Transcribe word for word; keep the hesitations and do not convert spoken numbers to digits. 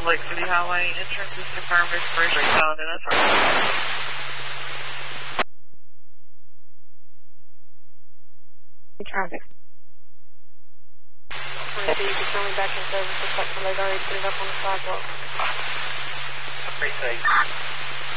Lake City Highway. Entrance is confirmed. It's Bridge Sound and that's right. Traffic. twenty-two, you can coming back in service. Looks like somebody's already put it up on the sidewalk. Appreciate it.